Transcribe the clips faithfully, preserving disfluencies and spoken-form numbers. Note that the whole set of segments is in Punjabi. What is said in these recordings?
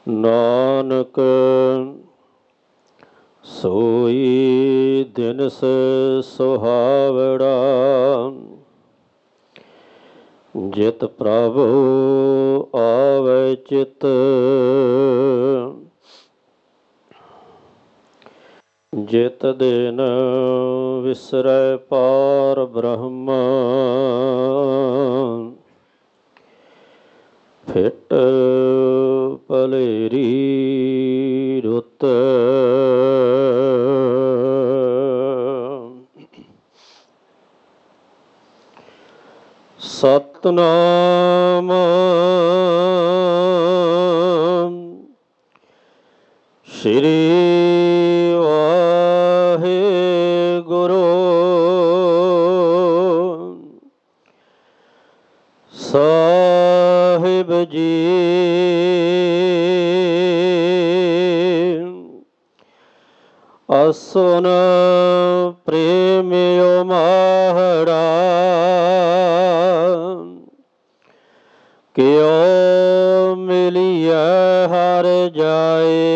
ਨਾਨਕ ਸੋਈ ਦਿਨਸ ਸੁਹਾਵੜਾ, ਜਿਤ ਪ੍ਰਭੁ ਆਵੈ ਚਿਤ। ਜਿਤ ਦਿਨ ਵਿਸਰੈ ਪਾਰ ਬ੍ਰਹਮ, ਫਿਟ ਭਲੇਰੀ ਰੁੱਤ। ਸਤਿਨਾਮ ਸ੍ਰੀ ਵਾਹਿਗੁਰੂ ਸਾਹਿਬ ਜੀ। ਅਸੁਨ ਪ੍ਰੇਮਿਓ ਮਾਹੜਾ, ਕਿਉ ਮਿਲੀਐ ਹਰਿ ਜਾਏ।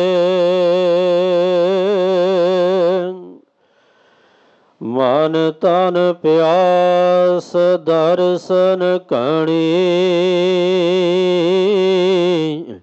ਮਨ ਤਨ ਪਿਆਸ ਦਰਸ਼ਨ ਕਣੀ,